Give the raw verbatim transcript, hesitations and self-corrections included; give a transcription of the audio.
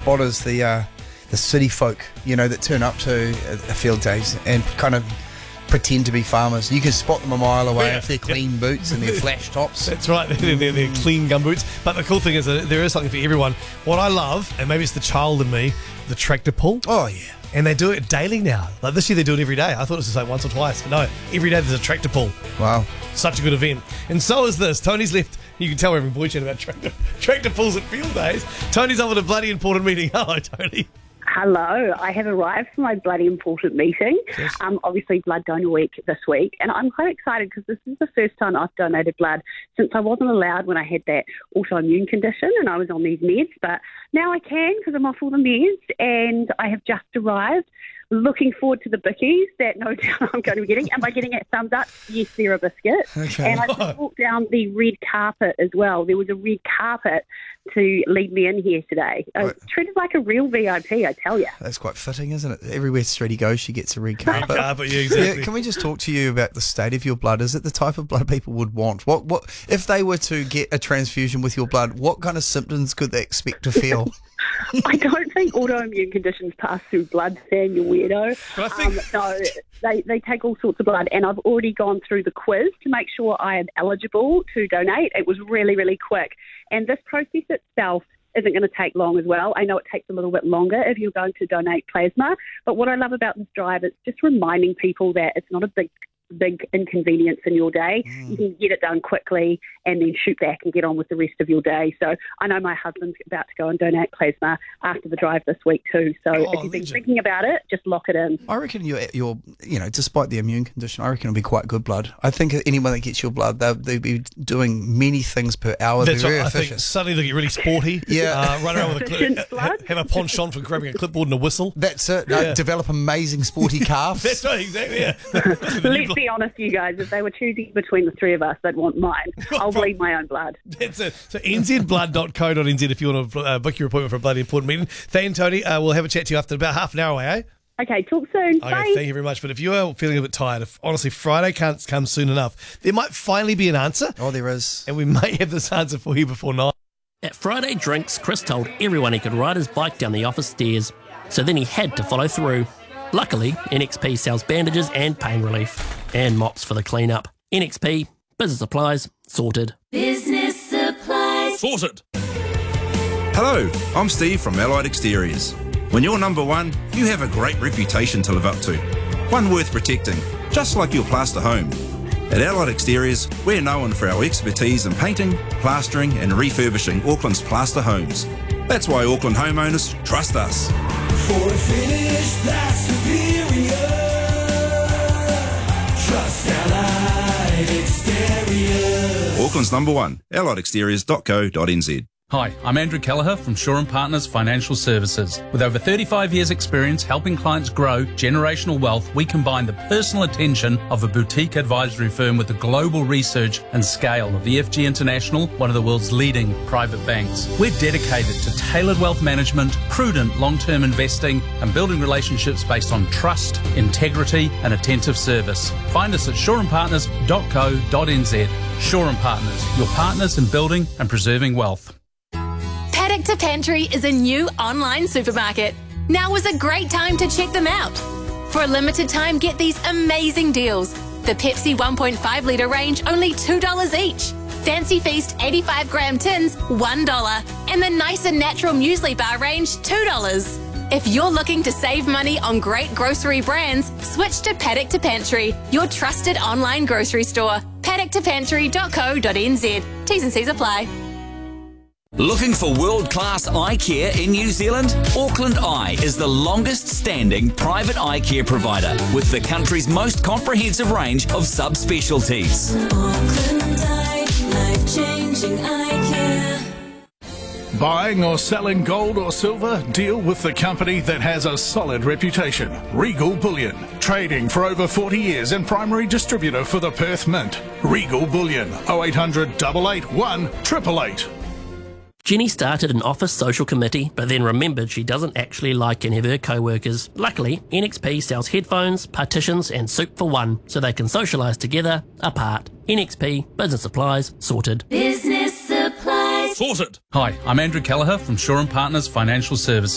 spotters, the uh, the city folk, you know, that turn up to uh, field days and kind of pretend to be farmers. You can spot them a mile away Yeah. if they're clean boots and their flash tops. That's right, they're, they're, they're clean gumboots. But the cool thing is that there is something for everyone. What I love, and maybe it's the child in me, the tractor pull. Oh, yeah. And they do it daily now. Like this year they do it every day. I thought it was just like once or twice. But no, every day there's a tractor pull. Wow. Such a good event. And so is this. Tony's left. You can tell we're having boy chat about tractor, tractor pulls at field days. Tony's up at a bloody important meeting. Hello, Tony. Hello, I have arrived for my bloody important meeting. Yes. Um, obviously, Blood Donor Week this week, and I'm quite excited because this is the first time I've donated blood since I wasn't allowed when I had that autoimmune condition and I was on these meds. But now I can because I'm off all the meds, and I have just arrived. Looking forward to the bickies that no doubt I'm going to be getting. Am I getting it thumbs up? Yes, they're a biscuit. Okay. And I just walked down the red carpet as well. There was a red carpet to lead me in here today. I was Right. treated like a real V I P, I tell you. That's quite fitting, isn't it? Everywhere Streety goes, she gets a red carpet. Carpet, yeah, exactly. Yeah, can we just talk to you about the state of your blood? Is it the type of blood people would want? What, what if they were to get a transfusion with your blood? What kind of symptoms could they expect to feel? I don't think autoimmune conditions pass through blood, Sam, you weirdo. But I think- Um, no, they, they take all sorts of blood, and I've already gone through the quiz to make sure I am eligible to donate. It was really, really quick. And this process itself isn't going to take long as well. I know it takes a little bit longer if you're going to donate plasma, but what I love about this drive is just reminding people that it's not a big big inconvenience in your day. Mm. You can get it done quickly and then shoot back and get on with the rest of your day. So I know my husband's about to go and donate plasma after the drive this week too. So Oh, if you've been legend. thinking about it, just lock it in. I reckon you're, you're, you know, despite the immune condition, I reckon it'll be quite good blood. I think anyone that gets your blood, they'll, they'll be doing many things per hour. That's They're very right. I think efficient. suddenly they get really sporty. Yeah. Uh, run around with a Efficient clip, blood. have a penchant for grabbing a clipboard and a whistle. That's it. Uh, Yeah. develop amazing sporty calves. That's right, exactly. Yeah. Let's be honest, you guys, if they were choosing between the three of us, they'd want mine. I'll bleed my own blood. That's it. So n z blood dot co dot n z if you want to uh, book your appointment for a bloody important meeting. Thank Tony. Uh, we'll have a chat to you after about half an hour away, eh? Okay, talk soon. Okay, Bye. thank you very much. But if you are feeling a bit tired, if honestly Friday can't come soon enough, there might finally be an answer, Oh, there is. and we may have this answer for you before nine. At Friday Drinks, Chris told everyone he could ride his bike down the office stairs, so then he had to follow through. Luckily, N X P sells bandages and pain relief, and mops for the clean-up. N X P, business supplies, sorted. Business supplies. Sorted. Hello, I'm Steve from Allied Exteriors. When you're number one, you have a great reputation to live up to. One worth protecting, just like your plaster home. At Allied Exteriors, we're known for our expertise in painting, plastering and refurbishing Auckland's plaster homes. That's why Auckland homeowners trust us. For a finish that's superior, trust Allied Exteriors. Auckland's number one, allied exteriors dot co dot n z. Hi, I'm Andrew Kelleher from Shaw and Partners Financial Services. With over thirty-five years experience helping clients grow generational wealth, we combine the personal attention of a boutique advisory firm with the global research and scale of E F G International, one of the world's leading private banks. We're dedicated to tailored wealth management, prudent long-term investing, and building relationships based on trust, integrity, and attentive service. Find us at shaw and partners dot co dot n z. Shaw and Partners, your partners in building and preserving wealth. Paddock to Pantry is a new online supermarket. Now is a great time to check them out. For a limited time, get these amazing deals. The Pepsi one point five litre range, only two dollars each. Fancy Feast eighty-five gram tins, one dollar. And the Nice and Natural Muesli Bar range, two dollars. If you're looking to save money on great grocery brands, switch to Paddock to Pantry, your trusted online grocery store. paddock to pantry dot co dot n z. T's and C's apply. Looking for world-class eye care in New Zealand? Auckland Eye is the longest-standing private eye care provider with the country's most comprehensive range of subspecialties. Auckland Eye, life-changing eye care. Buying or selling gold or silver? Deal with the company that has a solid reputation. Regal Bullion. Trading for over forty years and primary distributor for the Perth Mint. Regal Bullion. oh eight hundred, eight eight one, eight eight eight. Jenny started an office social committee, but then remembered she doesn't actually like any of her co-workers. Luckily, N X P sells headphones, partitions and soup for one, so they can socialise together, apart. N X P, business supplies, sorted. Business supplies. Sorted. Hi, I'm Andrew Kelleher from Shaw and Partners Financial Services.